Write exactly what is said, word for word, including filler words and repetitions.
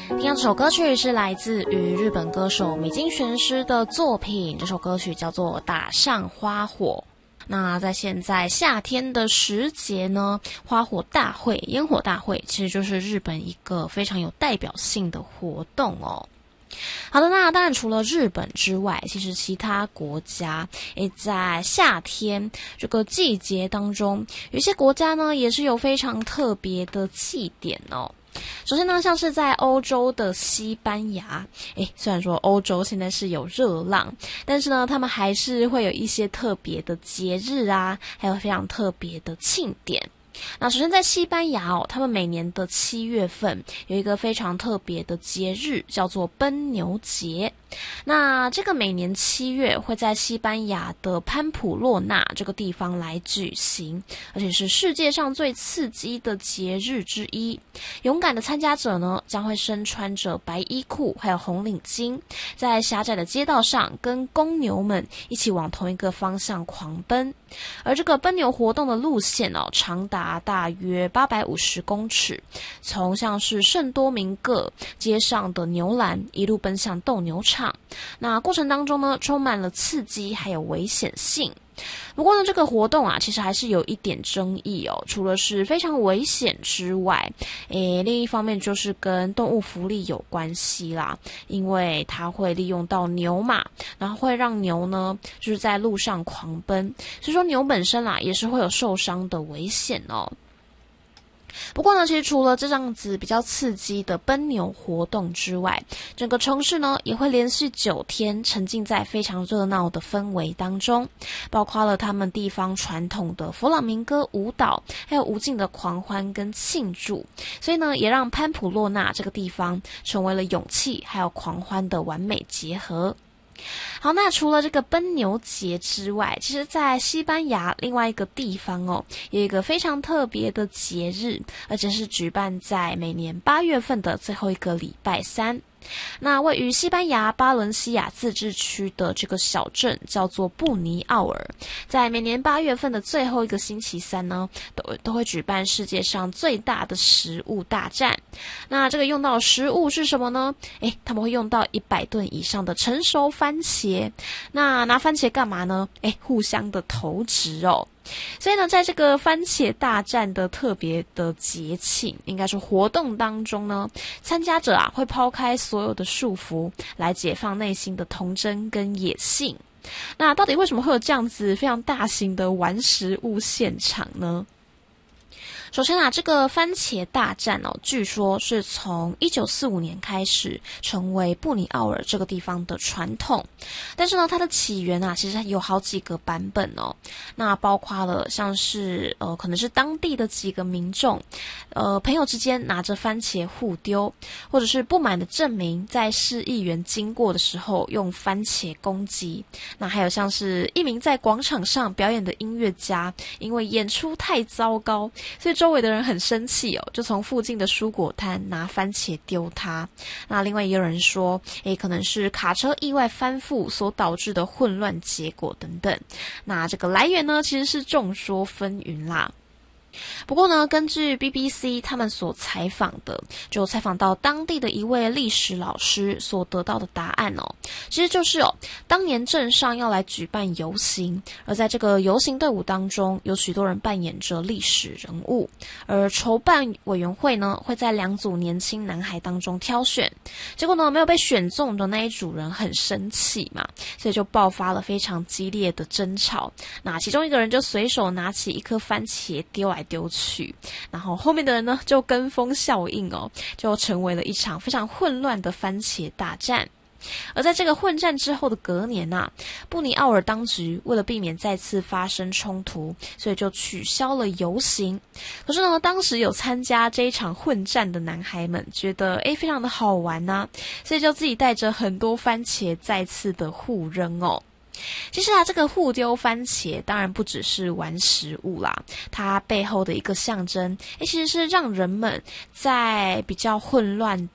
听到这首歌曲是来自于日本歌手米津玄师的作品，这首歌曲叫做《打上花火》。那在现在夏天的时节呢，花火大会、烟火大会其实就是日本一个非常有代表性的活动哦。好的，那当然除了日本之外，其实其他国家诶在夏天这个季节当中，有一些国家呢也是有非常特别的祭典哦。首先呢，像是在欧洲的西班牙，诶，虽然说欧洲现在是有热浪，但是呢，他们还是会有一些特别的节日啊，还有非常特别的庆典。那首先在西班牙哦，他们每年的七月份有一个非常特别的节日，叫做奔牛节。那这个每年七月会在西班牙的潘普洛纳这个地方来举行，而且是世界上最刺激的节日之一。勇敢的参加者呢，将会身穿着白衣裤还有红领巾，在狭窄的街道上跟公牛们一起往同一个方向狂奔。而这个奔牛活动的路线哦，长达大约八百五十公尺，从像是圣多明各街上的牛栏一路奔向斗牛场。那过程当中呢，充满了刺激还有危险性。不过呢，这个活动啊，其实还是有一点争议哦。除了是非常危险之外，诶，另一方面就是跟动物福利有关系啦，因为它会利用到牛嘛，然后会让牛呢，就是在路上狂奔，所以说牛本身啦，也是会有受伤的危险哦。不过呢，其实除了这样子比较刺激的奔牛活动之外，整个城市呢也会连续九天沉浸在非常热闹的氛围当中，包括了他们地方传统的弗朗明哥舞蹈，还有无尽的狂欢跟庆祝，所以呢，也让潘普洛纳这个地方成为了勇气还有狂欢的完美结合。好，那除了这个奔牛节之外，其实在西班牙另外一个地方哦，有一个非常特别的节日，而且是举办在每年八月份的最后一个礼拜三。那位于西班牙巴伦西亚自治区的这个小镇叫做布尼奥尔，在每年八月份的最后一个星期三呢，都都会举办世界上最大的食物大战。那这个用到的食物是什么呢？诶，他们会用到一百吨以上的成熟番茄。那拿番茄干嘛呢？诶，互相的投掷哦。所以呢，在这个番茄大战的特别的节庆，应该说活动当中呢，参加者啊会抛开所有的束缚，来解放内心的童真跟野性。那到底为什么会有这样子非常大型的玩食物现场呢？首先啊，这个番茄大战哦，据说是从一九四五年开始成为布尼奥尔这个地方的传统。但是呢，它的起源啊，其实有好几个版本哦。那包括了像是呃，可能是当地的几个民众，呃，朋友之间拿着番茄互丢，或者是不满的镇民在市议员经过的时候用番茄攻击。那还有像是一名在广场上表演的音乐家，因为演出太糟糕，所以周围的人很生气哦，就从附近的蔬果摊拿番茄丢他。那另外也有人说，诶，可能是卡车意外翻覆所导致的混乱结果等等。那这个来源呢，其实是众说纷纭啦。不过呢，根据 B B C 他们所采访的，就采访到当地的一位历史老师所得到的答案哦，其实就是哦，当年镇上要来举办游行，而在这个游行队伍当中，有许多人扮演着历史人物，而筹办委员会呢，会在两组年轻男孩当中挑选，结果呢，没有被选中的那一组人很生气嘛，所以就爆发了非常激烈的争吵。那其中一个人就随手拿起一颗番茄丢来丢去，然后后面的人呢就跟风效应哦，就成为了一场非常混乱的番茄大战。而在这个混战之后的隔年啊，布尼奥尔当局为了避免再次发生冲突，所以就取消了游行。可是呢，当时有参加这一场混战的男孩们觉得诶非常的好玩啊，所以就自己带着很多番茄再次的互扔哦。其实啊，这个互丢番茄当然不只是玩食物啦，它背后的一个象征，诶，其实是让人们在比较混乱